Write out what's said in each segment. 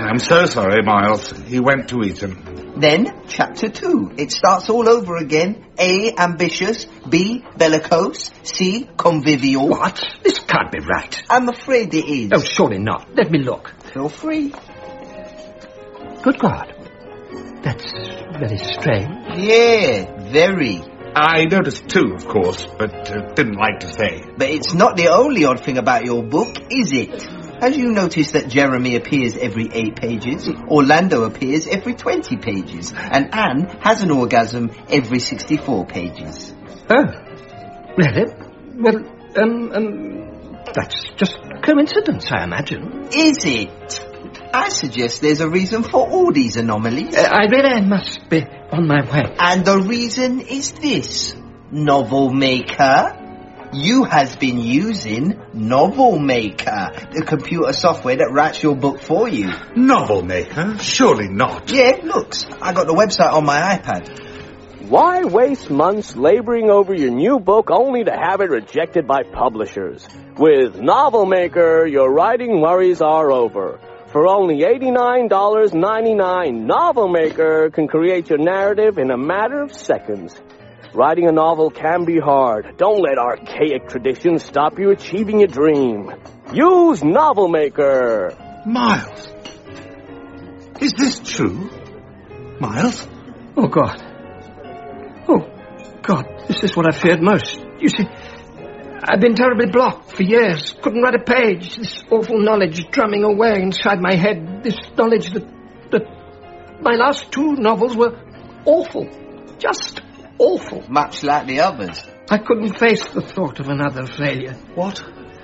I'm so sorry, Miles. He went to Eton. Then, chapter 2. It starts all over again. A, ambitious. B, bellicose. C, convivial. What? This can't be right. I'm afraid it is. Oh, surely not. Let me look. Feel free. Good God. That's very strange. Yeah, very. I noticed too, of course, but didn't like to say. But it's not the only odd thing about your book, is it? Have you noticed that Jeremy appears every 8 pages, Orlando appears every 20 pages, and Anne has an orgasm every 64 pages? Oh, really? Well, that's just coincidence, I imagine. Is it? I suggest there's a reason for all these anomalies. I really must be on my way. And the reason is this. Novel Maker. You has been using Novel Maker, the computer software that writes your book for you. Novel Maker? Surely not. Yeah, looks. I got the website on my iPad. Why waste months laboring over your new book only to have it rejected by publishers? With Novel Maker, your writing worries are over. For only $89.99, Novel Maker can create your narrative in a matter of seconds. Writing a novel can be hard. Don't let archaic traditions stop you achieving your dream. Use Novel Maker. Miles. Is this true? Miles? Oh, God. Oh, God, this is what I feared most. You see, I've been terribly blocked for years. Couldn't write a page. This awful knowledge drumming away inside my head. This knowledge that my last 2 novels were awful. Just awful. Much like the others. I couldn't face the thought of another failure. What?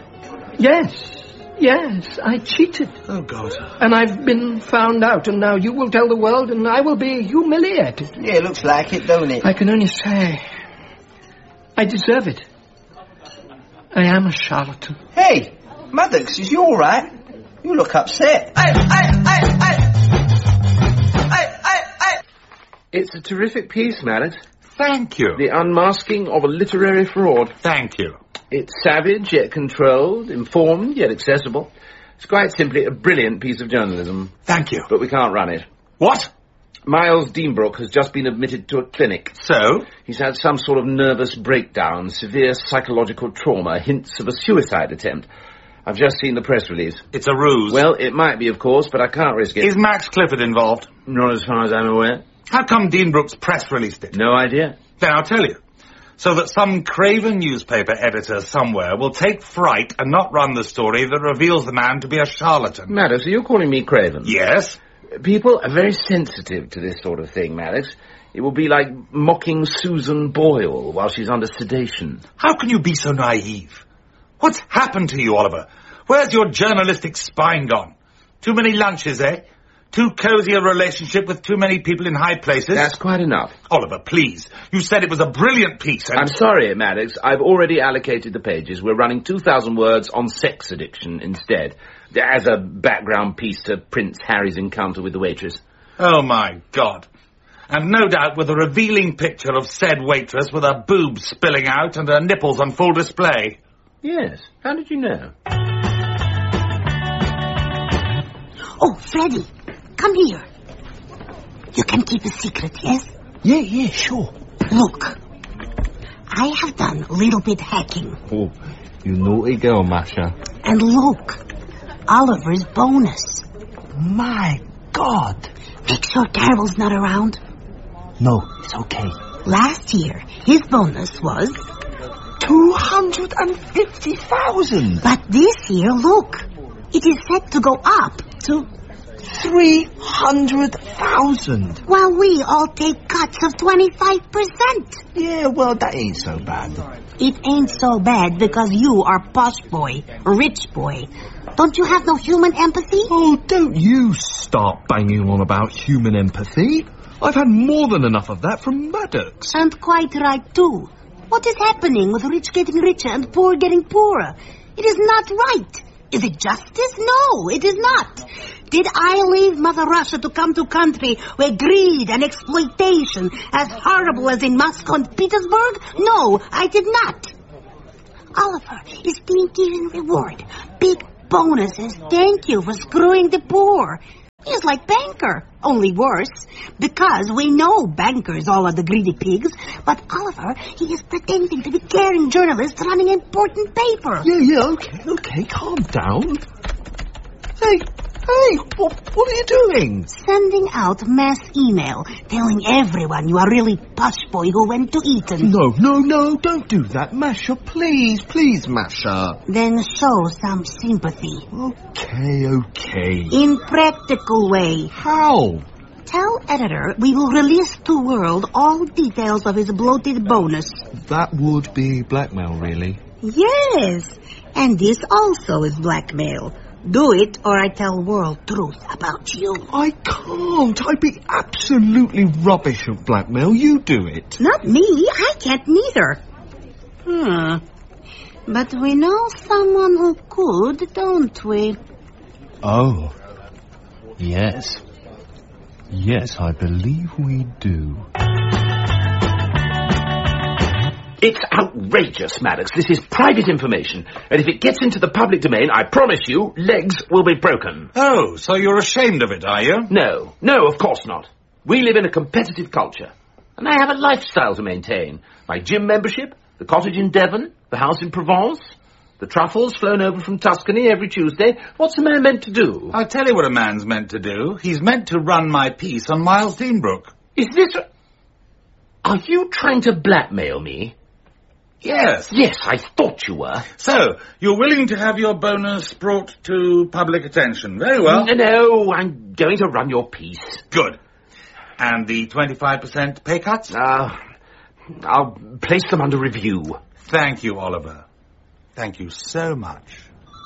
Yes, I cheated. Oh, God. And I've been found out, and now you will tell the world, and I will be humiliated. Yeah, looks like it, don't it? I can only say, I deserve it. I am a charlatan. Hey, Maddox, is you all right? You look upset. It's a terrific piece, Maddox. Thank you. The unmasking of a literary fraud. Thank you. It's savage yet controlled, informed yet accessible. It's quite simply a brilliant piece of journalism. Thank you. But we can't run it. What? Miles Deanbrook has just been admitted to a clinic. So? He's had some sort of nervous breakdown, severe psychological trauma, hints of a suicide attempt. I've just seen the press release. It's a ruse. Well, it might be, of course, but I can't risk it. Is Max Clifford involved? Not as far as I'm aware. How come Deanbrook's press released it? No idea. Then I'll tell you. So that some craven newspaper editor somewhere will take fright and not run the story that reveals the man to be a charlatan. Maddox, are you calling me craven? Yes. People are very sensitive to this sort of thing, Maddox. It will be like mocking Susan Boyle while she's under sedation. How can you be so naive? What's happened to you, Oliver? Where's your journalistic spine gone? Too many lunches, eh? Too cosy a relationship with too many people in high places? That's quite enough. Oliver, please. You said it was a brilliant piece and... I'm sorry, Maddox. I've already allocated the pages. We're running 2,000 words on sex addiction instead, as a background piece to Prince Harry's encounter with the waitress. Oh, my God. And no doubt with a revealing picture of said waitress with her boobs spilling out and her nipples on full display. Yes. How did you know? Oh, Freddy, come here. You can keep a secret, yes? Yeah, sure. Look, I have done a little bit hacking. Oh, you naughty girl, Masha. And look, Oliver's bonus. My God. Make sure Carol's not around. No, it's okay. Last year, his bonus was 250,000. But this year, look, it is set to go up to 300,000. While we all take cuts of 25%. Yeah, well, that ain't so bad. It ain't so bad because you are posh boy, rich boy. Don't you have no human empathy? Oh, don't you start banging on about human empathy. I've had more than enough of that from Maddox. And quite right, too. What is happening with rich getting richer and poor getting poorer? It is not right. Is it justice? No, it is not. Did I leave Mother Russia to come to a country where greed and exploitation as horrible as in Moscow and Petersburg? No, I did not. Oliver is being given reward. Big bonuses. Thank you for screwing the poor. He's like Banker, only worse. Because we know bankers all are the greedy pigs, but Oliver, he is pretending to be caring journalist running an important paper. Yeah, okay, calm down. Hey, what are you doing? Sending out mass email, telling everyone you are really posh boy who went to Eton. No, don't do that, Masha, please, Masha. Then show some sympathy. Okay. In practical way. How? Tell editor we will release to world all details of his bloated bonus. That would be blackmail, really. Yes, and this also is blackmail. Do it or I tell world truth about you. I can't. I'd be absolutely rubbish at blackmail. You do it. Not me. I can't neither. But we know someone who could, don't we? Oh. Yes. Yes, I believe we do. It's outrageous, Maddox. This is private information. And if it gets into the public domain, I promise you, legs will be broken. Oh, so you're ashamed of it, are you? No, of course not. We live in a competitive culture. And I have a lifestyle to maintain. My gym membership, the cottage in Devon, the house in Provence, the truffles flown over from Tuscany every Tuesday. What's a man meant to do? I'll tell you what a man's meant to do. He's meant to run my piece on Miles Deanbrook. Is this... Are you trying to blackmail me? Yes. Yes, I thought you were. So, you're willing to have your bonus brought to public attention. Very well. No, I'm going to run your piece. Good. And the 25% pay cuts? I'll place them under review. Thank you, Oliver. Thank you so much.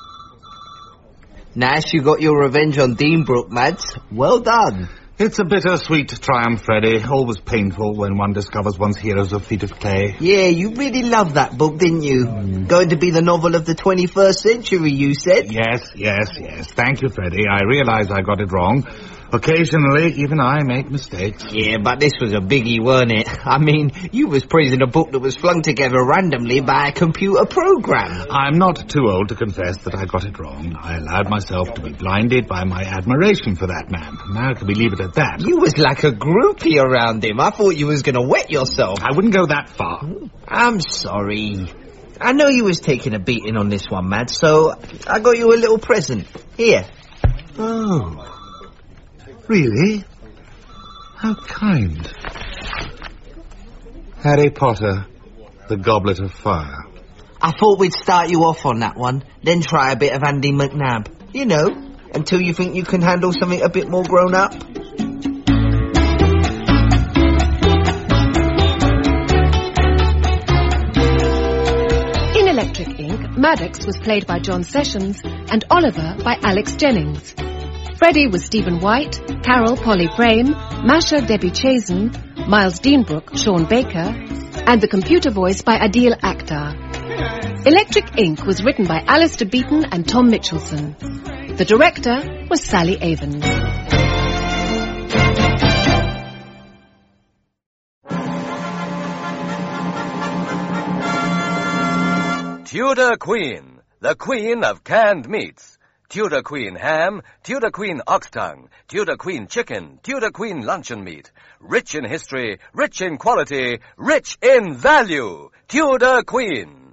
Nice you got your revenge on Deanbrook, Mads. Well done. It's a bittersweet triumph, Freddie. Always painful when one discovers one's heroes are feet of clay. Yeah, you really loved that book, didn't you? Going to be the novel of the 21st century, you said? Yes. Thank you, Freddie. I realize I got it wrong. Occasionally, even I make mistakes. Yeah, but this was a biggie, weren't it? I mean, you was praising a book that was flung together randomly by a computer program. I'm not too old to confess that I got it wrong. I allowed myself to be blinded by my admiration for that man. Now can we leave it at that? You was like a groupie around him. I thought you was going to wet yourself. I wouldn't go that far. I'm sorry. I know you was taking a beating on this one, Mads, so I got you a little present. Here. Oh. Really? How kind. Harry Potter, the Goblet of Fire. I thought we'd start you off on that one, then try a bit of Andy McNabb. You know, until you think you can handle something a bit more grown up. In Electric Ink, Maddox was played by John Sessions and Oliver by Alex Jennings. Freddie was Stephen White, Carol Polly Frame, Masha Debbie Chazen, Miles Deanbrook Sean Baker, and the computer voice by Adil Akhtar. Electric Ink was written by Alistair Beaton and Tom Mitchelson. The director was Sally Avon. Tudor Queen, the queen of canned meats. Tudor Queen ham, Tudor Queen ox tongue, Tudor Queen chicken, Tudor Queen luncheon meat. Rich in history, rich in quality, rich in value. Tudor Queen.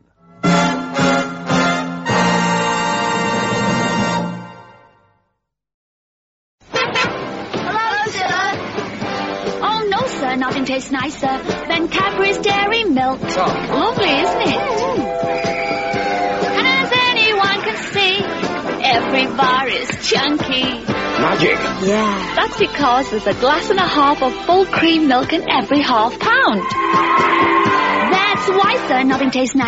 Hello, sir. Oh, no, sir, nothing tastes nicer than Cadbury's Dairy Milk. Lovely, isn't it? And as anyone can see, every bar is chunky. Magic. Yeah. That's because there's a glass and a half of full cream milk in every half pound. That's why, sir, nothing tastes nicer.